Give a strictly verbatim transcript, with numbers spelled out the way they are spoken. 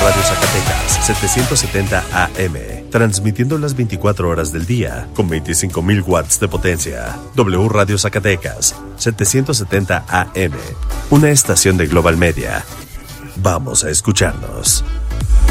Radio Zacatecas, setecientos setenta A M, transmitiendo las veinticuatro horas del día, con veinticinco mil watts de potencia. W Radio Zacatecas, setecientos setenta A M, una estación de Global Media. Vamos a escucharnos.